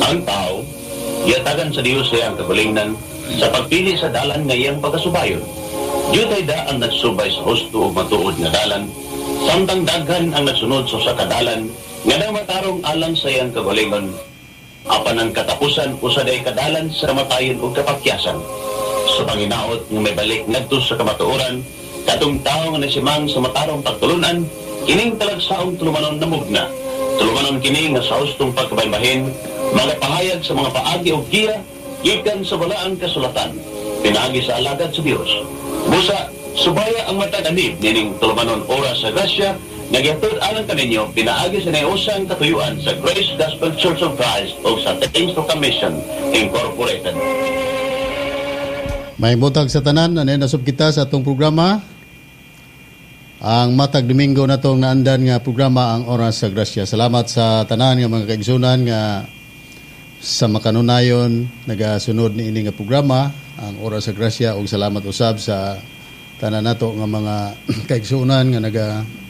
Ang tao, yatagan sa Dios siya ang kagulingan sa pagpili sa dalan nga iyang pagkasubayon. Yutay da ang nagsubay sa husto o matuod nga dalan, samtang daghan ang nagsunod sa kadalan, nga na matarong alang sa iyang kagulingan, apan ang katapusan usaday kadalan sa matayon o kapakyasan. Sa panginaot nga may balik ngadto sa kamatuoran, katong tao nga nasimang sa matarong pagtulunan, kining talagsaong tulumanon na mugna. Tulumanon kini nga sa hustong pagkabaybahin, mga pahayag sa mga paagi o giya, gikan sa balaang kasulatan, pinagi sa alagad sa Dios. Busa, subaya ang matag-anib nining tulumanon oras sa grasya, nagyatod alang kaninyo, pinaagi sa naiusang katuyuan sa Grace Gospel Church of Christ o sa Things to Commission Incorporated. May butag sa tanan, nasub kita sa atong programa. Ang matag Domingo na itong naandan nga programa ang Oras sa Grasya. Salamat sa tanan nga mga kaigsunan nga sa makanunayon nagasunod ni ini nga programa ang Oras sa Grasya, ug salamat usab sa tanan nato nga mga kaigsunan nga naga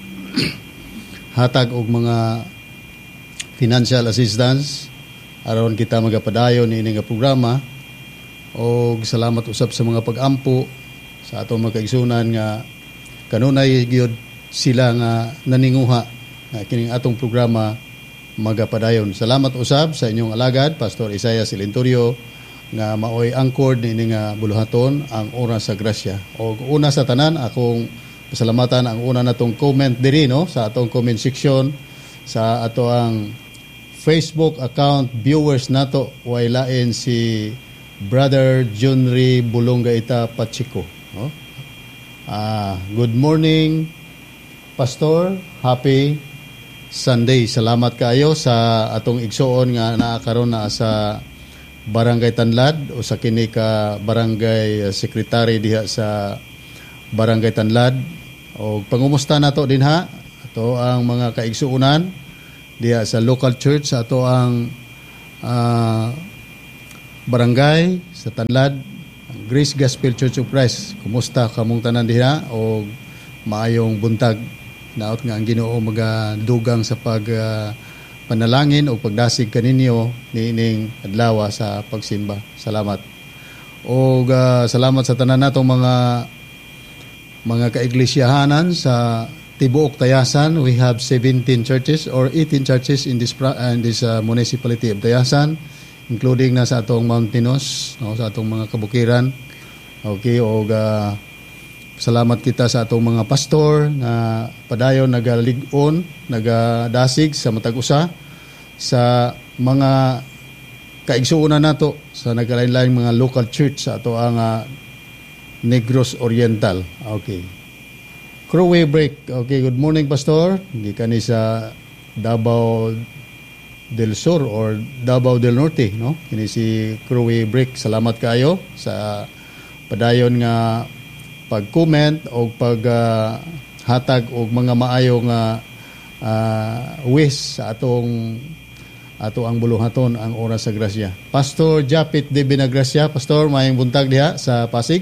hatag og mga financial assistance aron kita magapadayon ni ini nga programa. Og salamat usab sa mga pag-ampo sa atong mga kaigsunan nga kanunay gyud sila nga naninguha nga kining atong programa magapadayon. Salamat usab sa inyong alagad Pastor Isaiah Silenturio nga maoy angkord ni nga buluhaton ang Oras sa Grasya. Og una sa tanan akong pasalamatan ang una natong comment diri no sa atong comment section sa ato ang Facebook account viewers nato way lain si Brother Junri Bulongaita Pachico no. Good morning, Pastor. Happy Sunday. Salamat kayo sa atong igsuon nga naakaron na sa Barangay Tanlad o sa kini ka Barangay Secretary diha sa Barangay Tanlad. O pangumusta nato din ha. Ato ang mga kaigsuonan diha sa local church sa ato ang barangay sa Tanlad. Grace Gospel Church of Christ. Kumusta kamong tanan diha o maayong buntag naot nga ang Ginoo magadugang sa panalangin o pagdasig kaninyo niining adlaw sa pagsimba. Salamat. O salamat sa tanan natong mga kaiglesiyahanan sa tibuok Tayasan. We have 17 churches or 18 churches in this municipality of Tayasan, including na sa atong Mountainous, no, sa atong mga kabukiran. Okay, o salamat kita sa atong mga pastor na padayon nagalig-on, nagadasig sa matag usa sa mga kaigsuonan nato sa nagalain-laing mga local church sa ato ang Negros Oriental. Okay. Crowway Break. Okay, good morning Pastor. Gikan ni sa Davao del Sur or Davao del Norte, no? Kini si Crowway Break. Salamat kayo sa padayon nga pag-comment o pag-hatag og mga maayo nga wish sa ato ang buluhaton ang Oras sa Grasya. Pastor Japit de Binagracia, Pastor, mayong buntag diha sa Pasig.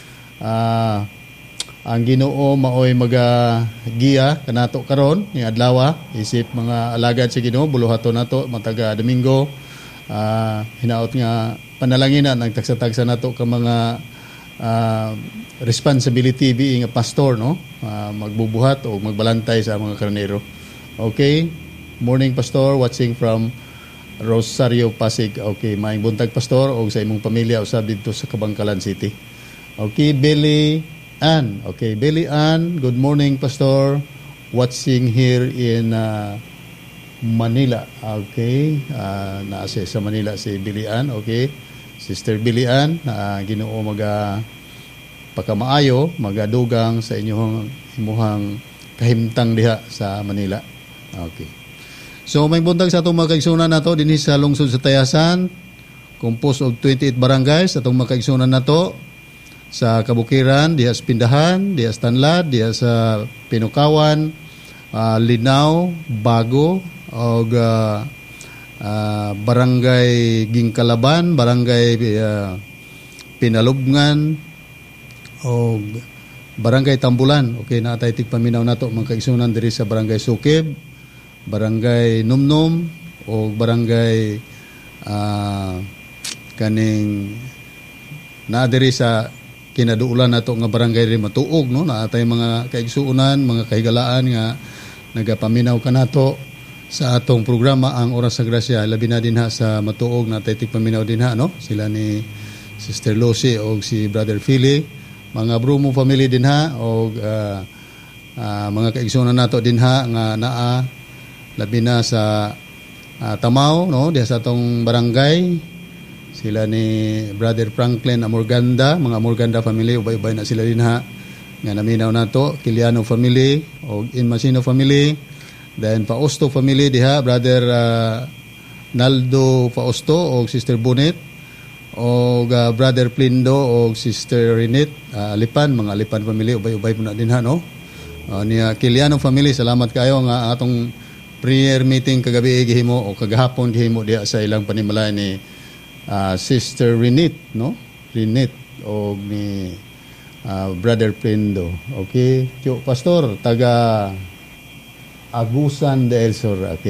Ang Ginoo maoy magagiya kanato karon ni adlaw isip mga alagad sa Ginoo buluhaton nato mataga Domingo. Hinaot nga panalanginan ang tagsa-tagsa nato ka mga responsibility being a pastor, no? Magbubuhat o magbalantay sa mga karnero. Okay. Morning Pastor, watching from Rosario, Pasig. Okay, maayong buntag Pastor o sa imong pamilya usab dito sa Kabangkalan City. Okay, Billy Ann. Okay, Billy Ann, good morning Pastor. Watching here in Manila. Okay, naasa sa Manila si Billy Ann. Okay, Sister Billy Ann, Ginoo pakamaayo, magadugang sa imuhang kahimtang diha sa Manila. Okay. So may buntag sa atong mga kaigsunan nato dinhi sa lungsod sa Tayasan, composed of 28 barangays atong mga kaigsunan nato sa Kabukiran, diha sa Pindahan, diha sa Tanlad, diha sa Pinukawan, Linaw, Bago, og Barangay Gingkalaban, Barangay Pinalubngan, o Barangay Tambulan. Okay, natay tigpaminaw nato mga kaigsunan diri sa Barangay Sukib, Barangay Numnum, o Barangay kaning naadiri sa kinaduulan nato nga barangay rin matuog, no, na atay mga kaigsuunan, mga kahigalaan nga nagapaminaw kanato sa atong programa ang Oras sa Grasya. Labi na din ha sa matuog na tay tigpaminaw din ha, no, sila ni Sister Lucy o si Brother Philly, mga Brumo family din ha, o mga kaigsuunan nato din ha nga naa labi na sa Tamaw, no, diha sa atong barangay. Sila ni Brother Franklin Amorganda, mga Amorganda family, ubay-ubay na sila din ha nga naminaw nato. Kiliano family o Inmasino family, then Fausto family diha, Brother Naldo Fausto o Sister Bonet, o Brother Plindo o Sister Renit Alipan, mga Alipan family, ubay-ubay po na din ha, no. Niya Kiliano family, salamat kayo nga atong prayer meeting kagabi gihimo o kagahapon gihimo diha sa ilang panimalay ni Sister Renit, no? Renit o ni Brother Plindo. Okay? Tiyo, Pastor, taga Agusan del Sur. Okay.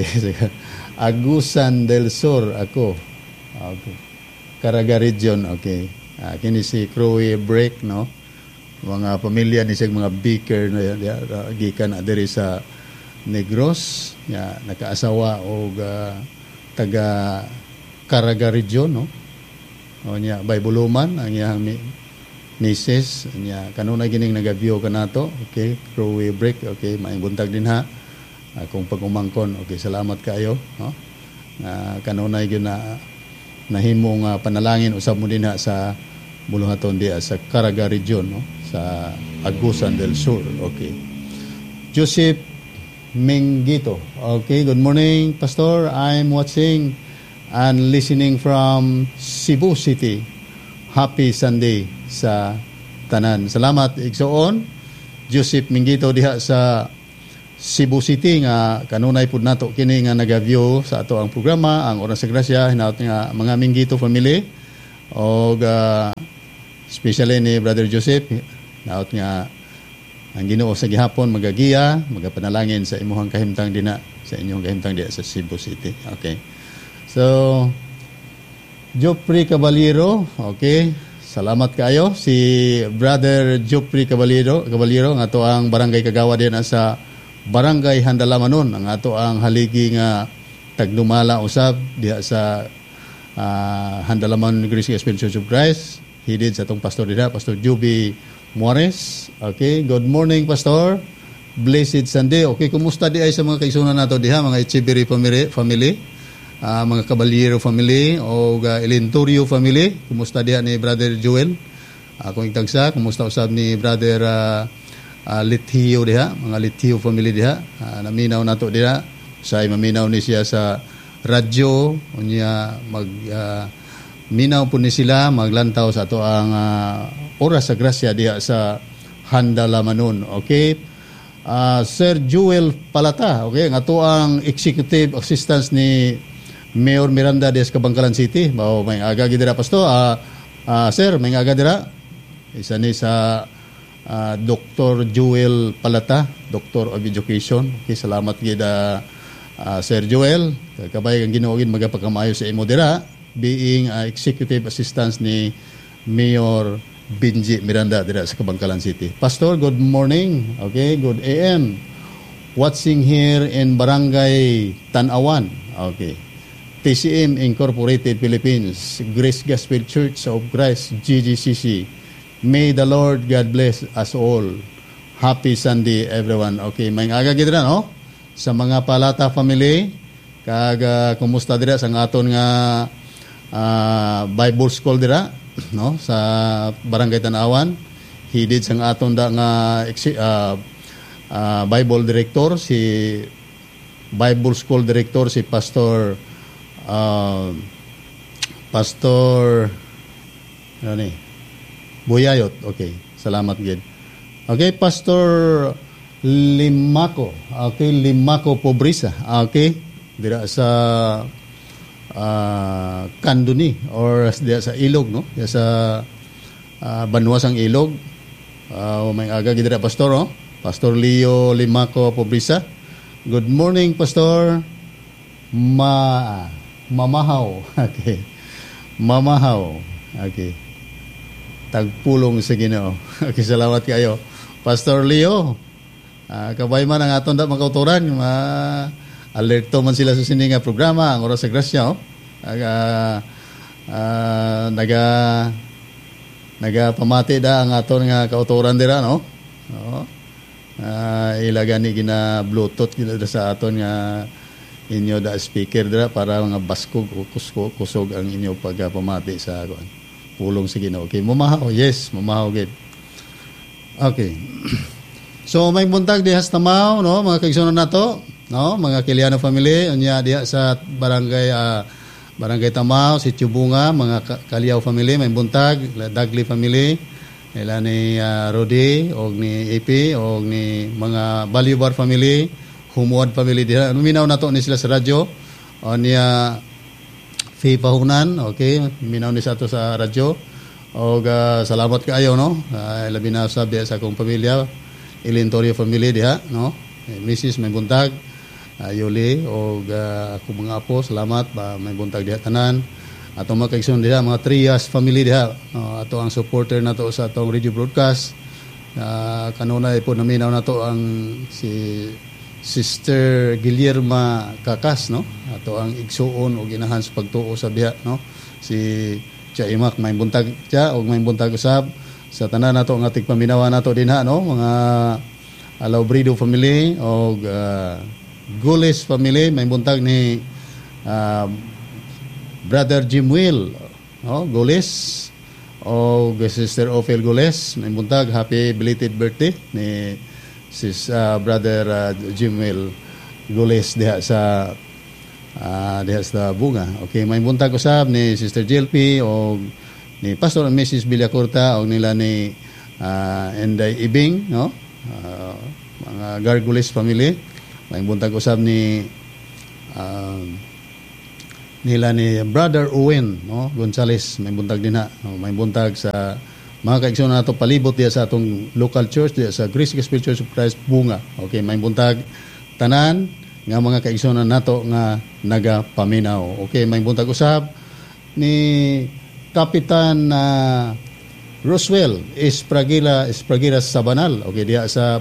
Agusan del Sur ako. Okay. Caraga region. Okay. Kini si Crowe Break, no? Mga pamilya ni siya mga beaker na gikan adiri sa Negros, ya nakaasawa og taga Caraga region, no? O niya Baybuluman ang iyang misis niya kanunay gining nagabyo kanato. Okay, Crowe Break. Okay, maayong buntag din ha. Akong pagumangkon. Okay, salamat kayo, no? Kanunay gyud na nahimong panalangin usab mo din ha sa buluhaton diha sa Caraga region, no? Sa Agusan del Sur. Okay. Joseph Mengito. Okay, good morning, Pastor. I'm watching and listening from Cebu City. Happy Sunday sa tanan. Salamat igsoon Joseph Mingito diha sa Cebu City nga kanunay pud nato kini nga nagaview sa ato ang programa ang Oras sa Grasya, hinaut nga mga Mingito family og especially ni Brother Joseph, hinaut nga ang Ginoo sa gihapon magagiya, magapanalangin sa imuhang kahimtang dina, sa inyong kahimtang diha sa Cebu City. Okay. So, Jopri Caballero, okay. Salamat kayo. Si Brother Jopri Caballero nga to ang barangay Kagawa din sa Barangay Handalamanon. Ang ato ang haligi nga tagdumala usab diha sa Handalamanon Grace Gospel Church of Christ. Hidid sa tong pastor diha, Pastor Juby Muarez. Okay, good morning, Pastor. Blessed Sunday. Okay, kumusta di ay sa mga kaigsunan nato diha, mga Echeverry family? Mga Caballero family o Elentorio family, kumusta diha ni Brother Joel? Kung itagsa, kumusta usab ni Brother Litio diha, mga Litio family diha? Naminaw nato diha, say maminaw ni siya sa radyo, unya minaw po ni sila maglantaw sa ato ang Oras sa Grasya diha sa Handalamanon. Okay, Sir Joel Palata, okay, nga to ang executive assistance ni Mayor Miranda des Kabangkalan City. Bao may aga gidira, Pastor. Sir, may aga dira. Isa ni sa Dr. Joel Palata, Doctor of Education. Okay, salamat gid Sir Joel. Kabay kang Ginoo magapakamayo sa imo dira being executive assistance ni Mayor Benji Miranda dira sa Kabangkalan City. Pastor, good morning. Okay, good AM. Watching here in Barangay Tanawan. Okay. TCM Incorporated Philippines, Grace Gospel Church of Christ, GGCC. May the Lord God bless us all. Happy Sunday, everyone. Okay, may aga gidra, no? Sa mga Palata family, kag kumusta dira sa aton nga Bible School dira, no? Sa Barangay Tanawan. Hidid sa aton da nga Bible Director, si Bible School Director, si Pastor Buyayot. Okay, salamat gid. Okay, Pastor Limaco. Okay, Limaco Pobrisa. Okay, dira sa Kanduni or dira sa Ilog, no? Dira sa Banwasang Ilog. May aga gid dira, Pastor, no? Pastor Leo Limaco Pobrisa. Good morning, Pastor. mamahaw. Okay. Mamahaw. Okay. Tagpulong sa Ginoo. Okay, salamat kayo. Pastor Leo, kabay man ang aton da makauturan, alerto man sila sa sininga programa, ang Oras sa Grasya, naga pamati da ang aton nga kauturan dira, no? Ilaga ni gina Bluetooth gina sa aton nga inyo da speaker dira para mga baskog o kusog ang inyo pagpamati sa pulong sa Ginoo. Okay, mamahaw. Yes, mamahaw gid. Okay. So may buntag dihas tamaw, no, mga kaigsunan nato, no, mga Kiliano family unya diha sa barangay Tamaw, si Chubunga, mga Kaliaw family, may buntag, Dagli family, nila ni Rodi og ni AP og ni mga Balibar family, Humuad family diha. Minaw nato ni sila sa radyo. Unya Fee Pahunan, okay, minaw ni sa ato sa radyo. Og salamat kaayo, no. Labi na sabi sa akong pamilya, Ilintorio family diha, no. Mrs. may buntag, Yuli og ako mga apo, salamat ba may buntag diha tanan. Ato mga kaigsoon diha, mga Trias family diha, no. Ato ang supporter nato sa atong radio broadcast. Kanunay po naminaw nato ang si Sister Guillerma Kakas, no. Ato ang igsuon og inahan sa pagtuo sa diha, no. Si Tia Imak may buntag tia og may buntag usab sa tanan nato nga tigpaminawa nato dinha, no. Mga Alaubrido family og Gules family, may buntag ni Brother Jim Will, no, Gules og Sister Ophel Gules, may buntag happy belated birthday ni Brother Jim Will Gules diha sa Bunga. Okay, may buntag usab ni Sister JLP og ni Pastor and Mrs. Villacorta og nila ni Enday Ibing, no, mga Gargules family. May buntag usab ni nila ni Brother Owen, no, Gonzales, may buntag din ha. May buntag sa mga kaigsoon nato palibot diya sa atong local church diya sa Grace Gospel Church of Christ Bunga. Okay, may buntag tanan nga mga kaigsoon nato nga nagapaminaw. Okay, may buntag usab ni Kapitan Roswell Espragila Sabanal. Okay, diya sa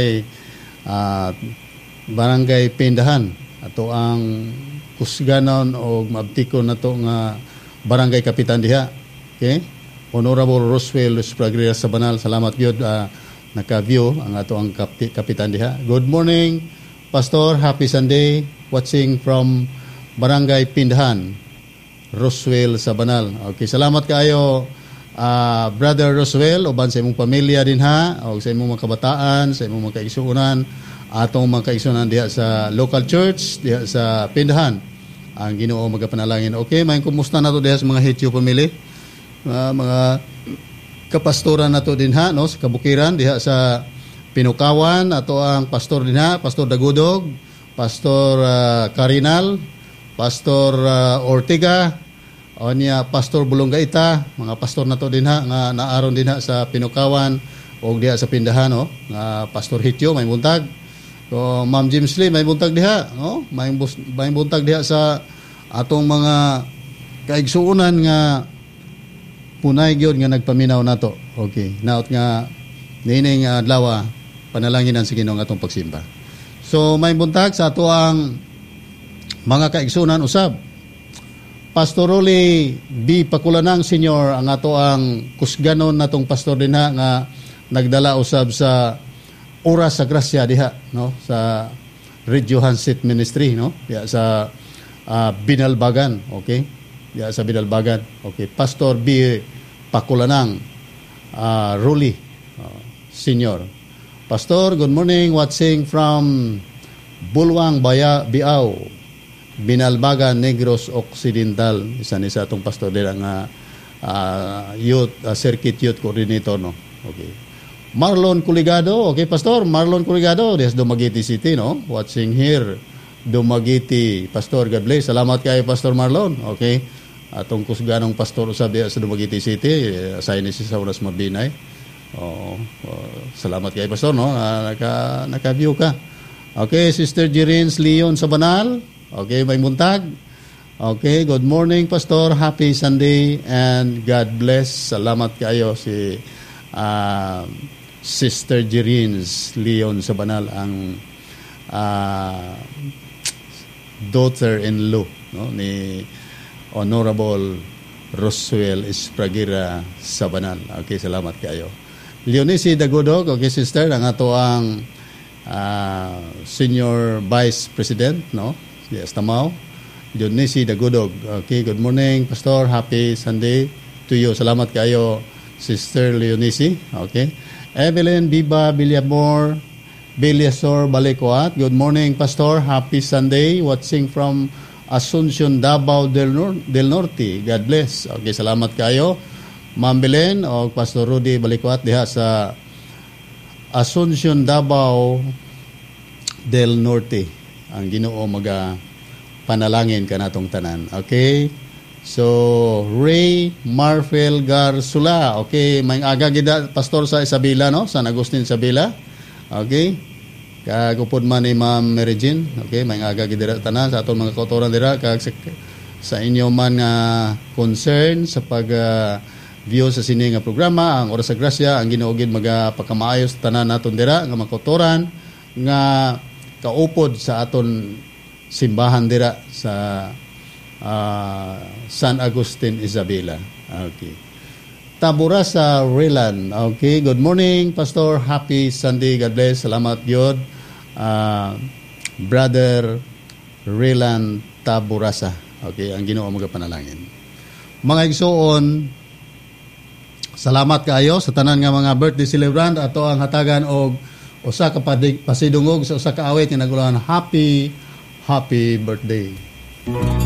barangay Pindahan. Ato ang kusganon o mabtikon nato nga barangay kapitan diha. Okay? Honorable Roswell Espragila Sabanal, salamat gyud naka-view ang ato ang kapitan diha. Good morning, Pastor. Happy Sunday. Watching from Barangay Pindahan, Roswell Sabanal. Okay, salamat kaayo Brother Roswell, uban sa imong pamilya din ha, o sa imong mga kabataan, sa imong mga kaigsuonan, atong mga kaigsuonan diha sa local church, diha sa Pindahan. Ang Ginoo magapanalangin. Okay, may kumusta nato diha sa mga Hityo family, mga kapastoran nato din ha, no, sa Kabukiran, diha sa Pinukawan, ato ang pastor din ha, Pastor Dagudog, Pastor Karinal, Pastor Ortega, o niya Pastor Bulonggaita, mga pastor na to din ha, nga naaron din ha sa Pinukawan o diha sa Pindahan, no, nga Pastor Hityo may buntag. So Ma'am James Lee may buntag diha, no, may buntag diha sa atong mga kaigsuonan nga punay gyud nga nagpaminaw nato. Okay, naot nga nining adlaw panalanginan sa Ginoo nga atong pagsimba. So may buntag sa ato ang mga kaigsuonan usab. Pastor Rolly B. Pakulanang Senior ang ato ang kusganon natong pastor din ha, nga nagdala usab sa Oras sa Grasya diha, no, sa Radio Hansit Ministry, no, diha sa Binalbagan. Okay, diha sa Binalbagan. Okay, Pastor B. Pakulanang Rolly Senior. Pastor, good morning, watching from Bulwang Biao, Binalbagan, Negros Occidental. Isa ni sa atong pastor dira nga youth circuit youth coordinator, no. Okay. Marlon Culigado, okay pastor, Marlon Culigado, des Dumaguete City, no. Watching here Dumaguete, pastor, God bless. Salamat kay Pastor Marlon. Okay. Atong kusganong pastor usab sa Dumaguete City, assign ni sa Oras Mabinay. Salamat kay pastor, no. Naka-view ka. Okay, Sister Jirins Leon Sabanal. Okay, may buntag. Okay, good morning Pastor. Happy Sunday and God bless. Salamat kayo si Sister Jerins Leon Sabanal ang daughter-in-law, no, ni Honorable Roswell Espragira Sabanal. Okay, salamat kayo. Leonice Dagudog, okay sister, ang ato ang Senior Vice President, no? Yes, tamaw. Leonice Dagudog. Okay, good morning, Pastor. Happy Sunday to you. Salamat kayo, Sister Leonice. Okay. Evelyn Biba Villamor, Villasor Balicoat. Good morning, Pastor. Happy Sunday. Watching from Asuncion, Davao del Norte. God bless. Okay, salamat kayo. Ma'am Belen o Pastor Rudy Balicoat diha sa Asuncion, Davao del Norte. Ang Ginoo panalangin ka natong tanan. Okay? So, Ray Marfel Garsula. Okay, may aga gida pastor sa Isabela, no? San Agustin Isabela. Okay? Kagupod man ni Ma'am Mary Jean. Okay, may aga gida tanan sa atong mga kautoran dira kag sa inyo man nga concern sa pag view sa sini nga programa ang Oras sa Grasya ang Ginoo gid magapakamaayos tanan naton dira nga mga kautoran nga kaupod sa aton simbahan dira sa San Agustin Isabela. Okay. Tabura sa Relan. Okay, good morning Pastor. Happy Sunday. God bless. Salamat gyud. Brother Relan Taburasa. Okay, ang Ginoo magapanalangin. Mga igsoon, salamat kaayo sa tanan nga mga birthday celebrant ato ang hatagan og usa ka pasidungog sa usa ka awit nga naguluhan happy birthday.